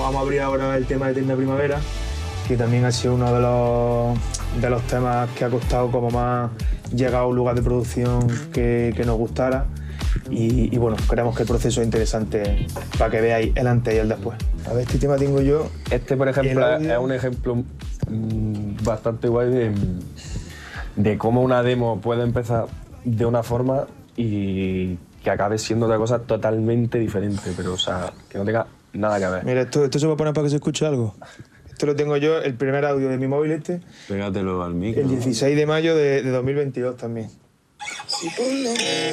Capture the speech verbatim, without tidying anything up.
vamos a abrir ahora el tema de Eterna Primavera, que también ha sido uno de los, de los temas que ha costado como más llegar a un lugar de producción que, que nos gustara. Y, y bueno, creemos que el proceso es interesante para que veáis el antes y el después. A ver, este tema tengo yo. Este, por ejemplo, audio... es un ejemplo mmm, bastante guay de, de cómo una demo puede empezar de una forma y que acabe siendo otra cosa totalmente diferente, pero o sea, que no tenga nada que ver. Mira, esto, esto se va a poner para que se escuche algo. Esto lo tengo yo, el primer audio de mi móvil este. Pégatelo al micro. El dieciséis de mayo de, de dos mil veintidós también.